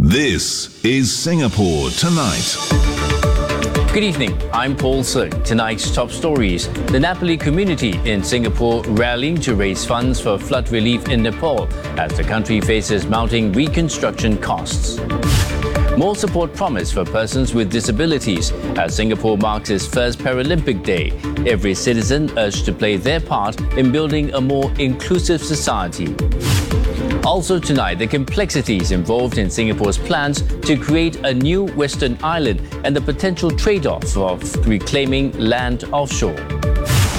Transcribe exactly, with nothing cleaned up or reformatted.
This is Singapore Tonight. Good evening, I'm Paul Sung. Tonight's top stories. The Nepali community in Singapore rallying to raise funds for flood relief in Nepal as the country faces mounting reconstruction costs. More support promised for persons with disabilities as Singapore marks its first Paralympic Day. Every citizen urged to play their part in building a more inclusive society. Also tonight, the complexities involved in Singapore's plans to create a new Western island and the potential trade-off of reclaiming land offshore.